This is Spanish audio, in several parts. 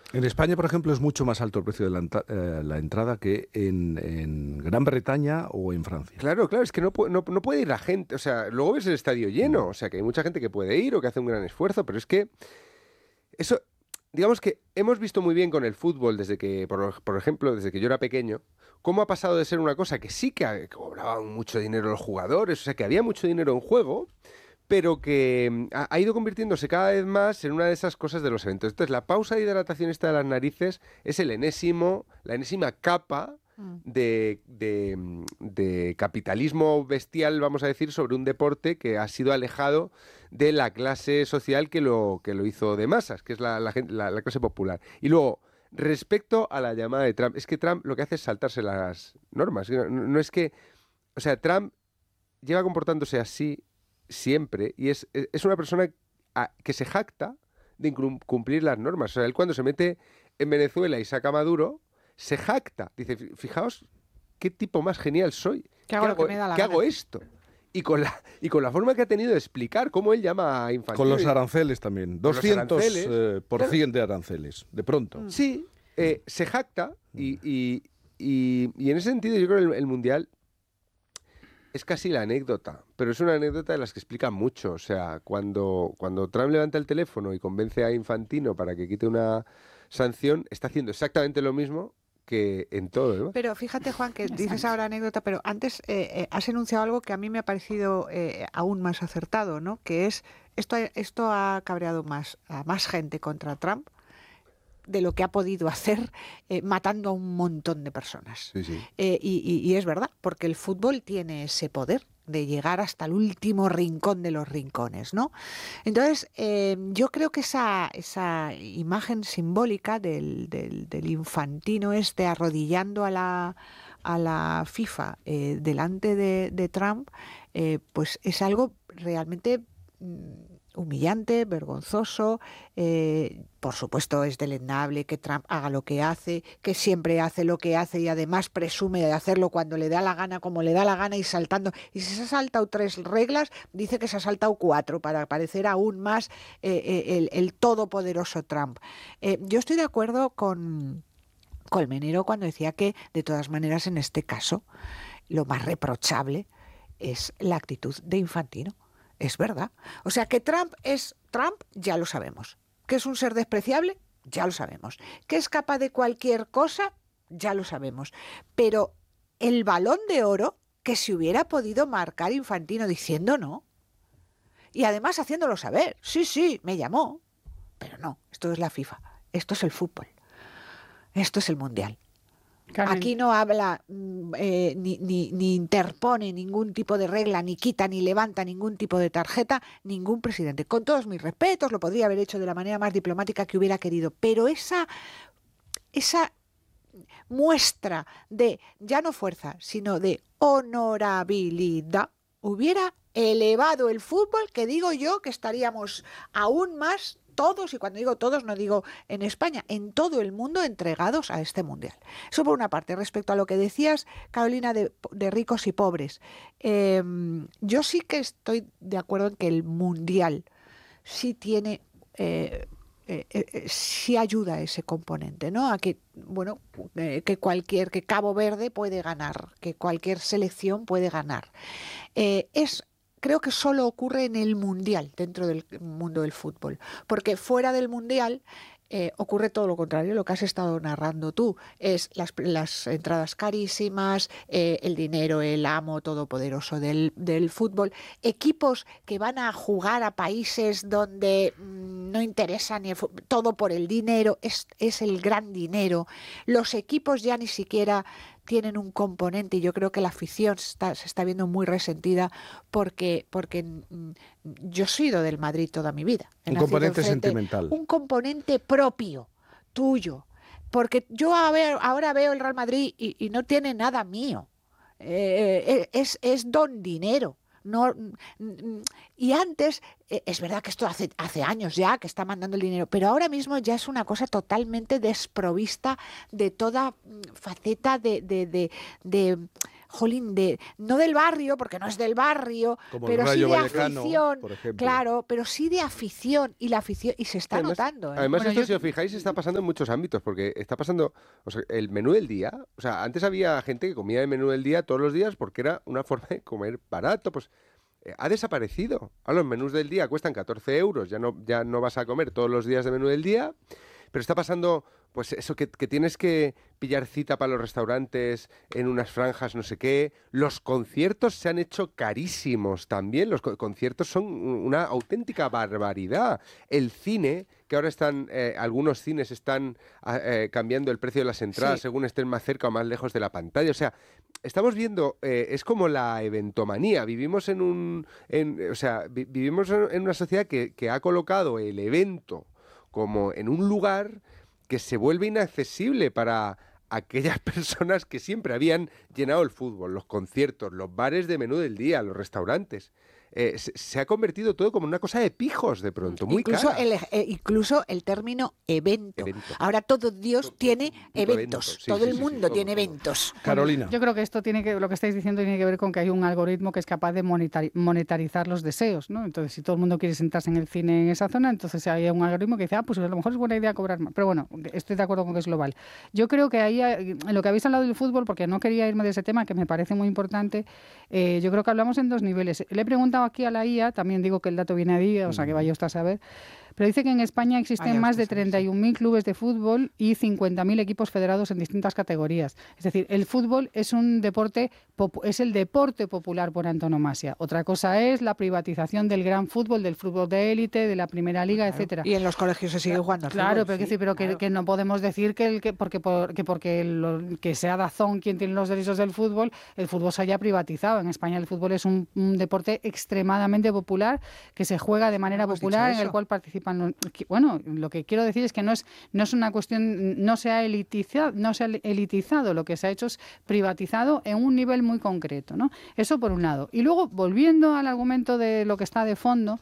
En España, por ejemplo, es mucho más alto el precio de la entrada que en Gran Bretaña o en Francia. Claro, claro, es que no puede ir la gente. O sea, luego ves el estadio Mm. lleno. O sea, que hay mucha gente que puede ir o que hace un gran esfuerzo, pero es que eso, digamos que hemos visto muy bien con el fútbol desde que, por ejemplo, desde que yo era pequeño, cómo ha pasado de ser una cosa que sí que cobraban mucho dinero los jugadores, o sea, que había mucho dinero en juego, pero que ha ido convirtiéndose cada vez más en una de esas cosas de los eventos. Entonces, la pausa de hidratación esta de las narices es la enésima capa Mm. de capitalismo bestial, vamos a decir, sobre un deporte que ha sido alejado de la clase social que lo hizo de masas, que es la clase popular. Y luego, respecto a la llamada de Trump, es que Trump lo que hace es saltarse las normas. No es que, o sea, Trump lleva comportándose así siempre y es una persona que se jacta de cumplir las normas. O sea, él cuando se mete en Venezuela y saca a Maduro, se jacta. Dice, fijaos qué tipo más genial soy. Que hago lo que me da la ¿Qué gana". hago esto? Y con la forma que ha tenido de explicar cómo él llama a Infantino. Con los aranceles también. Con los 200 aranceles. por Claro. cien de aranceles, de pronto. Sí, se jacta y en ese sentido yo creo que el Mundial es casi la anécdota, pero es una anécdota de las que explican mucho. O sea, cuando Trump levanta el teléfono y convence a Infantino para que quite una sanción, está haciendo exactamente lo mismo que en todo lo demás. Pero fíjate, Juan, que dices ahora anécdota, pero antes has enunciado algo que a mí me ha parecido aún más acertado, ¿no? Que es, esto ha cabreado a más gente contra Trump de lo que ha podido hacer matando a un montón de personas. Sí, sí. Y es verdad, porque el fútbol tiene ese poder de llegar hasta el último rincón de los rincones, ¿no? Entonces, yo creo que esa imagen simbólica del Infantino arrodillando a la FIFA delante de Trump, pues es algo realmente humillante, vergonzoso. Por supuesto es deleznable que Trump haga lo que hace, que siempre hace lo que hace y además presume de hacerlo cuando le da la gana, como le da la gana y saltando. Y si se ha saltado 3 reglas, dice que se ha saltado 4 para parecer aún más el todopoderoso Trump. Yo estoy de acuerdo con Colmenero cuando decía que, de todas maneras, en este caso, lo más reprochable es la actitud de Infantino. Es verdad. O sea, que Trump es Trump, ya lo sabemos. Que es un ser despreciable, ya lo sabemos. Que es capaz de cualquier cosa, ya lo sabemos. Pero el Balón de Oro que se hubiera podido marcar Infantino diciendo no. Y además haciéndolo saber. Sí, me llamó. Pero no, esto es la FIFA. Esto es el fútbol. Esto es el Mundial. Carmen. Aquí no habla ni interpone ningún tipo de regla, ni quita ni levanta ningún tipo de tarjeta, ningún presidente. Con todos mis respetos, lo podría haber hecho de la manera más diplomática que hubiera querido, pero esa muestra de, ya no fuerza, sino de honorabilidad, hubiera elevado el fútbol, que digo yo que estaríamos aún más todos, y cuando digo todos no digo en España, en todo el mundo entregados a este Mundial. Eso por una parte. Respecto a lo que decías, Carolina, de ricos y pobres, yo sí que estoy de acuerdo en que el Mundial sí tiene... sí ayuda a ese componente, ¿no? A que, bueno, que Cabo Verde puede ganar, que cualquier selección puede ganar. Creo que solo ocurre en el Mundial, dentro del mundo del fútbol, porque fuera del Mundial ocurre todo lo contrario, lo que has estado narrando tú, es las entradas carísimas, el dinero, el amo todopoderoso del fútbol, equipos que van a jugar a países donde no interesa ni todo por el dinero, es el gran dinero, los equipos ya ni siquiera tienen un componente, y yo creo que la afición se está viendo muy resentida porque yo he sido del Madrid toda mi vida. Un componente sentimental. Un componente propio, tuyo. Porque yo ahora veo el Real Madrid y no tiene nada mío. Es don dinero. No, y antes, es verdad que esto hace años ya que está mandando el dinero, pero ahora mismo ya es una cosa totalmente desprovista de toda faceta de jolín, no del barrio, porque no es del barrio, Como pero el sí Rayo de Vallecano, afición, por ejemplo. claro, pero sí de afición, y se está notando. Además, Bueno, esto, si os fijáis, está pasando en muchos ámbitos, porque está pasando, o sea, el menú del día. O sea, antes había gente que comía el menú del día todos los días porque era una forma de comer barato, pues ha desaparecido. Ahora los menús del día cuestan 14 euros, ya no vas a comer todos los días de menú del día, pero está pasando, pues eso, que tienes que pillar cita para los restaurantes en unas franjas, no sé qué. Los conciertos se han hecho carísimos también. Los conciertos son una auténtica barbaridad. El cine, que ahora algunos cines están cambiando el precio de las entradas según estén más cerca o más lejos de la pantalla. O sea, estamos viendo, es como la eventomanía. Vivimos vivimos en una sociedad que ha colocado el evento como en un lugar que se vuelve inaccesible para aquellas personas que siempre habían llenado el fútbol, los conciertos, los bares de menú del día, los restaurantes. Se ha convertido todo como una cosa de pijos de pronto, muy incluso cara. Incluso el término evento. Ahora todo Dios tiene eventos, sí, todo el sí, mundo todo, tiene todo. eventos. Carolina. Yo creo que lo que estáis diciendo tiene que ver con que hay un algoritmo que es capaz de monetarizar los deseos, ¿no? Entonces, si todo el mundo quiere sentarse en el cine en esa zona, entonces hay un algoritmo que dice, pues a lo mejor es buena idea cobrar más. Pero bueno, estoy de acuerdo con que es global. Yo creo que ahí, en lo que habéis hablado del fútbol, porque no quería irme de ese tema, que me parece muy importante, yo creo que hablamos en dos niveles. Le he preguntado aquí a la IA, también digo que el dato viene de IA, o sea que vaya usted a saber, pero dice que en España existen más de 31.000 clubes de fútbol y 50.000 equipos federados en distintas categorías. Es decir, el fútbol es un deporte, es el deporte popular por antonomasia. Otra cosa es la privatización del gran fútbol, del fútbol de élite, de la primera liga, etcétera. Y en los colegios se sigue jugando al Claro, fútbol, que no podemos decir porque sea DAZN quien tiene los derechos del fútbol, el fútbol se haya privatizado. En España el fútbol es un deporte extremadamente popular, que se juega de manera popular, en el cual participan. Bueno, lo que quiero decir es que no es una cuestión, no se ha elitizado, lo que se ha hecho es privatizado en un nivel muy concreto, ¿no? Eso por un lado. Y luego, volviendo al argumento de lo que está de fondo,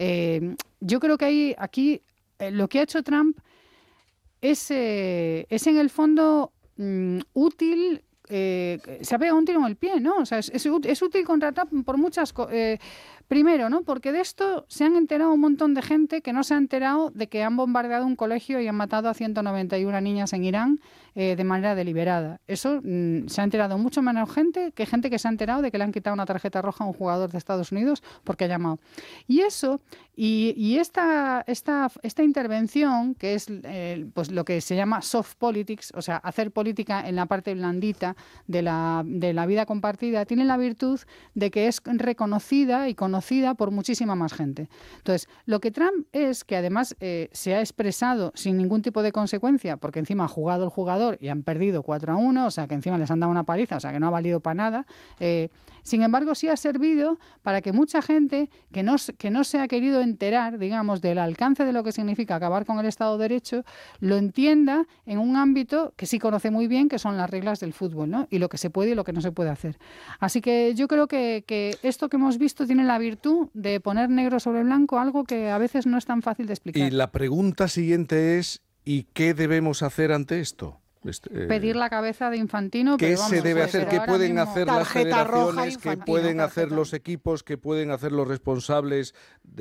yo creo que aquí lo que ha hecho Trump es en el fondo útil. Se ha pegado un tiro en el pie, ¿no? O sea, es útil contra Trump por muchas cosas. Primero, ¿no? Porque de esto se han enterado un montón de gente que no se ha enterado de que han bombardeado un colegio y han matado a 191 niñas en Irán de manera deliberada. Eso se ha enterado mucho menos gente que se ha enterado de que le han quitado una tarjeta roja a un jugador de Estados Unidos porque ha llamado. Y eso, y esta intervención, que es pues lo que se llama soft politics, o sea, hacer política en la parte blandita de la vida compartida, tiene la virtud de que es reconocida y conocida por muchísima más gente. Entonces, lo que Trump es que además se ha expresado sin ningún tipo de consecuencia, porque encima ha jugado el jugador y han perdido 4-1, o sea que encima les han dado una paliza, o sea que no ha valido para nada. Sin embargo, sí ha servido para que mucha gente que no se ha querido enterar, digamos, del alcance de lo que significa acabar con el Estado de Derecho, lo entienda en un ámbito que sí conoce muy bien, que son las reglas del fútbol, ¿no? Y lo que se puede y lo que no se puede hacer. Así que yo creo que esto que hemos visto tiene la virtud de poner negro sobre blanco algo que a veces no es tan fácil de explicar. Y la pregunta siguiente es, ¿y qué debemos hacer ante esto? Pedir la cabeza de Infantino. ¿Qué se debe hacer? ¿Qué pueden hacer las federaciones? ¿Qué pueden hacer los equipos? ¿Qué pueden hacer los responsables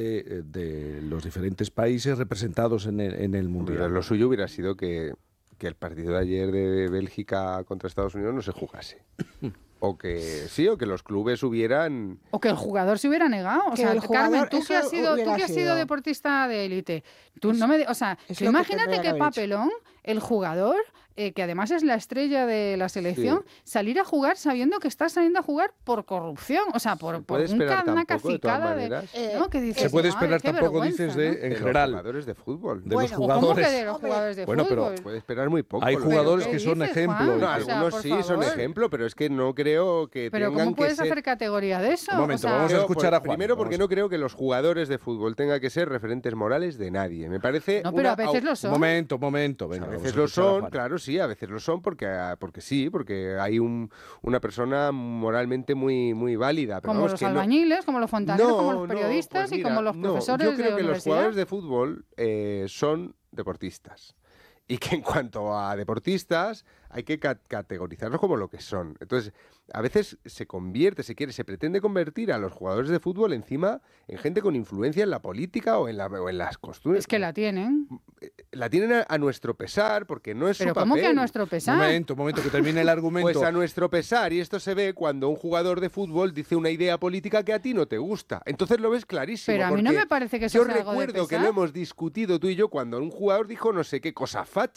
de los diferentes países representados en el Mundial? Lo suyo hubiera sido que el partido de ayer de Bélgica contra Estados Unidos no se jugase. O que los clubes hubieran... O que el jugador se hubiera negado. O sea, Carmen, tú que has sido deportista de élite, tú imagínate qué papelón el jugador, que además es la estrella de la selección, salir a jugar sabiendo que está saliendo a jugar por corrupción. O sea, por una cacicada ¿no? Que dices, se puede esperar tampoco, dices, en general. Los jugadores de fútbol. De los jugadores. ¿Cómo que de los jugadores de fútbol? Pero puede esperar muy poco. Hay jugadores que son ejemplo. No, algunos sí son ejemplo, pero es que no creo que pero tengan ¿cómo puedes que ser... hacer categoría de eso? Un momento, vamos a escuchar a Juan. Primero porque no creo que los jugadores de fútbol tengan que ser referentes morales de nadie. Me parece... No, pero a veces lo son. Momento. Venga, a veces lo son, claro, sí, a veces lo son porque hay una persona moralmente muy, muy válida. Pero como los albañiles, como los fontaneros, como los periodistas y como los profesores de yo creo que los universidad. jugadores de fútbol son deportistas. Y que en cuanto a deportistas hay que categorizarlos como lo que son. Entonces, a veces se pretende convertir a los jugadores de fútbol encima en gente con influencia en la política o en las costumbres. Es que la tienen. La tienen a nuestro pesar, porque no es su papel. ¿Pero cómo que a nuestro pesar? Momento, que termine el argumento. Pues a nuestro pesar, y esto se ve cuando un jugador de fútbol dice una idea política que a ti no te gusta. Entonces lo ves clarísimo. Pero a mí no me parece que eso sea algo de pesar. Yo recuerdo que lo hemos discutido tú y yo cuando un jugador dijo no sé qué cosa facha.